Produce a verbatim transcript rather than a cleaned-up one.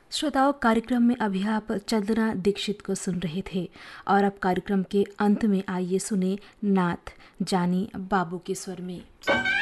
श्रोताओं, कार्यक्रम में अभी आप चंदना दीक्षित को सुन रहे थे और अब कार्यक्रम के अंत में आइए सुने नाथ जानी बाबू के स्वर में।